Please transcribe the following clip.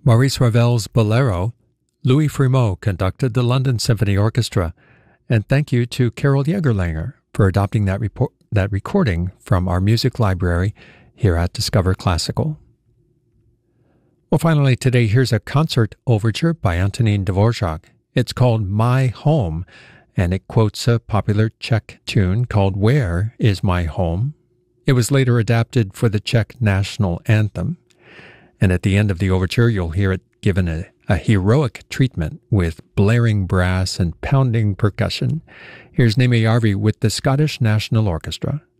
Maurice Ravel's Bolero, Louis Frimeau conducted the London Symphony Orchestra, and thank you to Carol Jägerlanger for adopting that recording from our music library here at Discover Classical. Well, finally today, here's a concert overture by Antonín Dvorak. It's called My Home, and it quotes a popular Czech tune called Where Is My Home? It was later adapted for the Czech national anthem. And at the end of the overture, you'll hear it given a heroic treatment with blaring brass and pounding percussion. Here's Neme Jarvi with the Scottish National Orchestra.